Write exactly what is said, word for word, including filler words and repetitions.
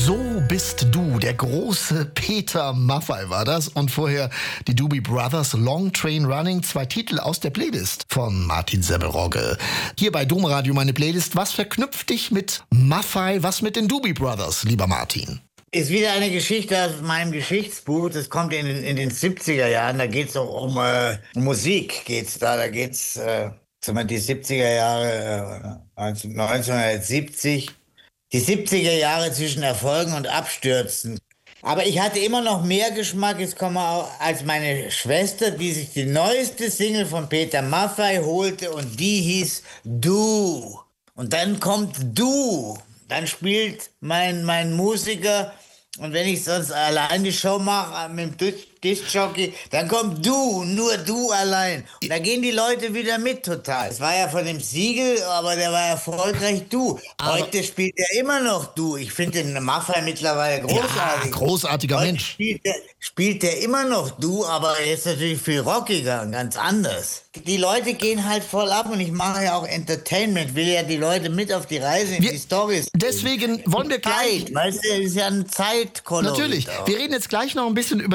So bist du, der große Peter Maffay war das. Und vorher die Doobie Brothers, Long Train Running, zwei Titel aus der Playlist von Martin Semmelrogge. Hier bei Domradio meine Playlist. Was verknüpft dich mit Maffay, was mit den Doobie Brothers, lieber Martin? Ist wieder eine Geschichte aus meinem Geschichtsbuch. Das kommt in, in den siebziger Jahren. Da geht es auch um, äh, um Musik. Geht's da da geht es äh, die siebziger Jahre, äh, neunzehnhundertsiebzig. Die siebziger Jahre zwischen Erfolgen und Abstürzen. Aber ich hatte immer noch mehr Geschmack, jetzt kommen wir auch, als meine Schwester, die sich die neueste Single von Peter Maffay holte und die hieß Du. Und dann kommt Du. Dann spielt mein, mein Musiker, und wenn ich sonst allein die Show mache mit dem Diskjockey, dann kommt Du, nur Du allein. Und da gehen die Leute wieder mit total. Es war ja von dem Siegel, aber der war erfolgreich Du. Aber heute spielt er immer noch Du. Ich finde den Maffay mittlerweile großartig. Ja, großartiger heute Mensch. Spielt der, spielt der immer noch Du, aber er ist natürlich viel rockiger und ganz anders. Die Leute gehen halt voll ab und ich mache ja auch Entertainment, will ja die Leute mit auf die Reise in Wir, die Storys. Deswegen wollen wir gleich... Zeit, weißt du, das ist ja ein Zeitkolorit. Natürlich, auch. wir reden jetzt gleich noch ein bisschen über